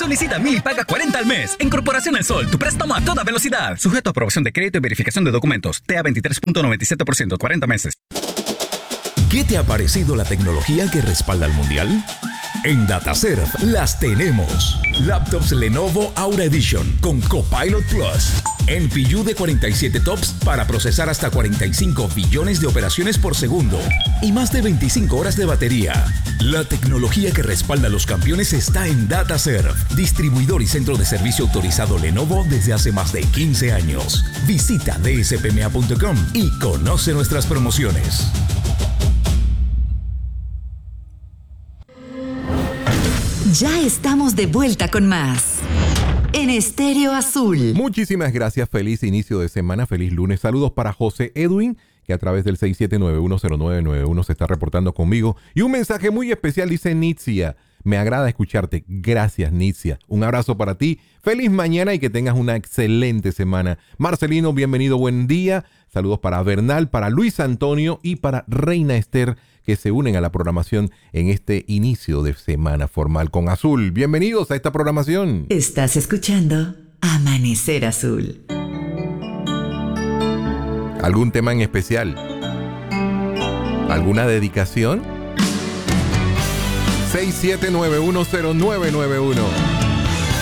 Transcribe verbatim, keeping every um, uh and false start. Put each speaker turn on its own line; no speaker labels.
Solicita Mil y paga cuarenta al mes. En Corporación El Sol, tu préstamo a toda velocidad. Sujeto a aprobación de crédito y verificación de documentos. T A veintitrés punto noventa y siete por ciento, cuarenta meses.
¿Qué te ha parecido la tecnología que respalda al Mundial? En DataServe las tenemos. Laptops Lenovo Aura Edition con Copilot Plus. N P U de cuarenta y siete tops para procesar hasta cuarenta y cinco billones de operaciones por segundo. Y más de veinticinco horas de batería. La tecnología que respalda a los campeones está en DataServe. Distribuidor y centro de servicio autorizado Lenovo desde hace más de quince años. Visita d s p m a punto com y conoce nuestras promociones.
Ya estamos de vuelta con más en Estéreo Azul.
Muchísimas gracias, feliz inicio de semana, feliz lunes. Saludos para José Edwin, que a través del seis siete nueve uno cero nueve nueve uno se está reportando conmigo. Y un mensaje muy especial, dice Nitzia. Me agrada escucharte. Gracias, Nitzia. Un abrazo para ti. Feliz mañana y que tengas una excelente semana. Marcelino, bienvenido, buen día. Saludos para Bernal, para Luis Antonio y para Reina Esther, que se unen a la programación en este inicio de semana formal con Azul. Bienvenidos a esta programación.
Estás escuchando Amanecer Azul.
¿Algún tema en especial? ¿Alguna dedicación? seis siete nueve uno cero nueve nueve uno